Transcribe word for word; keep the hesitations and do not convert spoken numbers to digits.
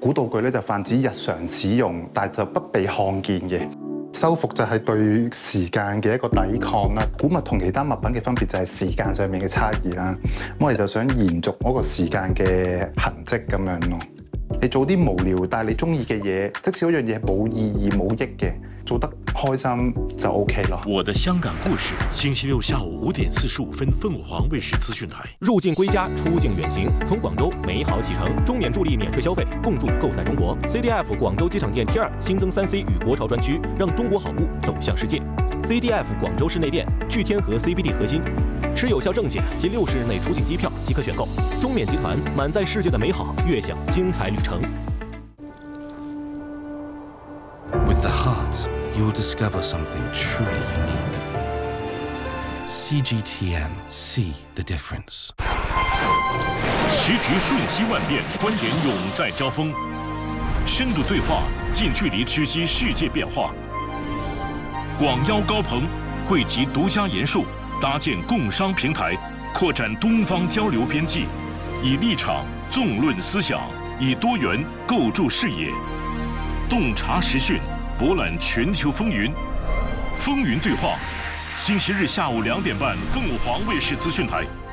古道具咧就泛指日常使用，但就不被看見嘅。修復就係對時間嘅一個抵抗啦。古物同其他物品嘅分別就係時間上面嘅差異啦。我哋就想延續嗰個時間嘅痕跡咁樣咯。你做啲無聊但係你中意嘅嘢，即使嗰樣嘢冇意義冇益嘅，做得開心就 OK 咯。 我的香港故事，星期六下午五點四十五分，鳳凰衛視資訊台。 入境歸家，出境遠行，從廣州美好啟程，中免助力免稅消費，共築購在中國。C D F 廣州機場店 T 二新增三 C 與國潮專區，讓中國好物走向世界。C D F 廣州市內店，聚天河 C B D 核心，持有效證件及六十日內出境機票即可選購。中免集團，滿載世界的美好，悅享精彩旅程。 With the heart, you'll discover something truly unique. C G T M, see the difference. 时局瞬息万变，观点永在交锋，深度对话，近距离直击世界变化。广邀高朋，汇集独家研述，搭建共商平台，扩展东方交流边际，以立场纵论思想，以多元构筑视野，洞察时讯，博览全球风云。风云对话，星期日下午两点半，凤凰卫视资讯台。